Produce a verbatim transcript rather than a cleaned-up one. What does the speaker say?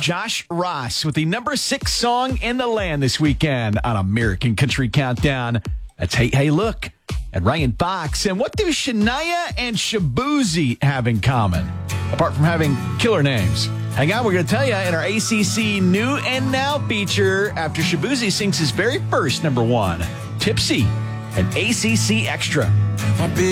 Josh Ross with the number six song in the land this weekend on American Country Countdown. That's Hey, Hey, Look and Ryan Fox. And what do Shania and Shaboozey have in common, apart from having killer names? Hang on, we're going to tell you in our A C C New and Now feature after Shaboozey sings his very first number one, Tipsy, and A C C Extra.